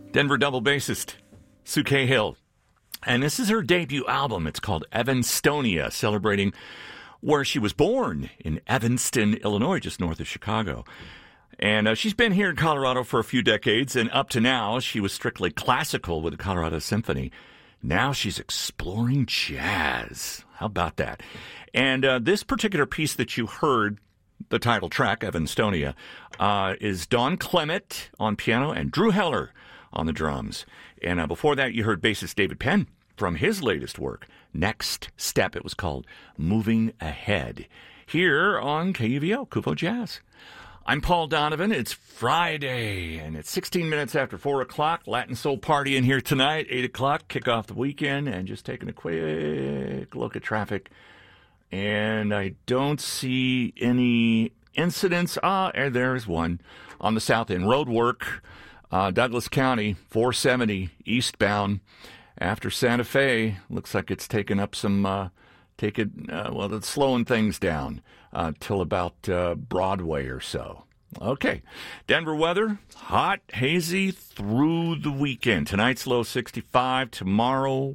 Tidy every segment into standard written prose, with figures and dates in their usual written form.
Denver double bassist Sue Cahill. And this is her debut album. It's called Evanstonia, celebrating where she was born in Evanston, Illinois, just north of Chicago. And she's been here in Colorado for a few decades, and up to now, she was strictly classical with the Colorado Symphony. Now she's exploring jazz. How about that? And this particular piece that you heard, the title track, Evanstonia, is Don Clement on piano and Drew Heller on the drums. And before that, you heard bassist David Penn from his latest work, Next Step. It was called Moving Ahead, here on KUVO, KUVO Jazz. I'm Paul Donovan. It's Friday, and it's 16 minutes after 4 o'clock. Latin Soul Party in here tonight, 8 o'clock, kick off the weekend, and just taking a quick look at traffic. And I don't see any incidents. There's one on the south end. Road work, Douglas County, 470 eastbound after Santa Fe. Looks like it's taken up some, it's slowing things down till about Broadway or so. Okay. Denver weather, hot, hazy through the weekend. Tonight's low 65, tomorrow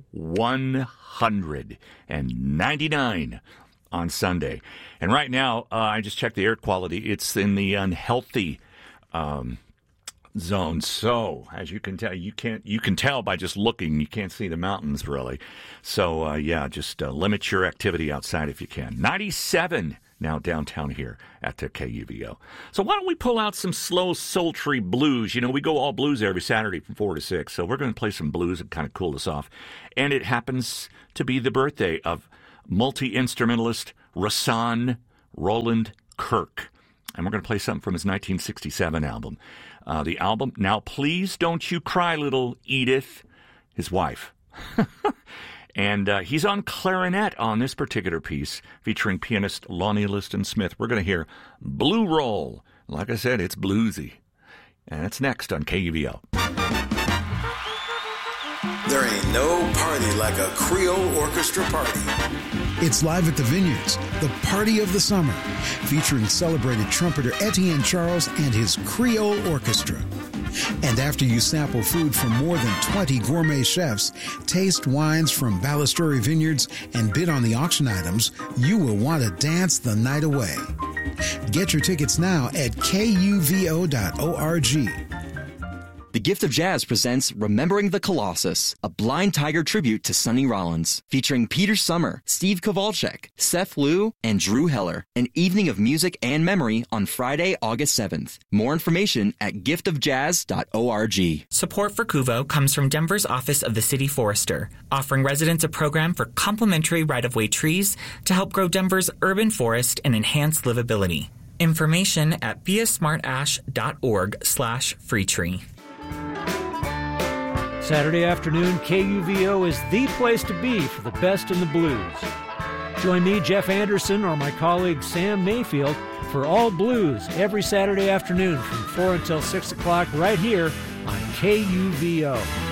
199 on Sunday. And right now, I just checked the air quality. It's in the unhealthy zone. So, as you can tell, you can tell by just looking. You can't see the mountains, really. So, just limit your activity outside if you can. 97 now downtown here at the KUVO. So why don't we pull out some slow, sultry blues? You know, we go all blues every Saturday from 4 to 6, so we're going to play some blues and kind of cool us off. And it happens to be the birthday of multi-instrumentalist Rahsaan Roland Kirk. And we're going to play something from his 1967 album. The album, Now Please Don't You Cry, Little Edith, his wife. And he's on clarinet on this particular piece, featuring pianist Lonnie Liston Smith. We're going to hear Blue Roll. Like I said, it's bluesy. And it's next on KUVO. There ain't no party like a Creole orchestra party. It's live at the Vineyards, the party of the summer, featuring celebrated trumpeter Etienne Charles and his Creole Orchestra. And after you sample food from more than 20 gourmet chefs, taste wines from Ballasturi Vineyards, and bid on the auction items, you will want to dance the night away. Get your tickets now at kuvo.org. The Gift of Jazz presents Remembering the Colossus, a Blind Tiger tribute to Sonny Rollins, featuring Peter Summer, Steve Kowalczyk, Seth Liu, and Drew Heller. An evening of music and memory on Friday, August 7th. More information at giftofjazz.org. Support for KUVO comes from Denver's Office of the City Forester, offering residents a program for complimentary right-of-way trees to help grow Denver's urban forest and enhance livability. Information at beasmartash.org/freetree. Saturday afternoon, KUVO is the place to be for the best in the blues. Join me, Jeff Anderson, or my colleague Sam Mayfield for All Blues every Saturday afternoon from 4 until 6 o'clock right here on KUVO.